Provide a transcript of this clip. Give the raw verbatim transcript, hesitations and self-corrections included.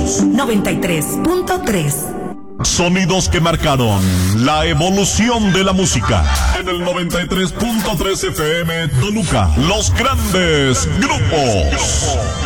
Somos noventa y tres punto tres. Sonidos que marcaron la evolución de la música. En el noventa y tres punto tres F M Toluca, los grandes grupos.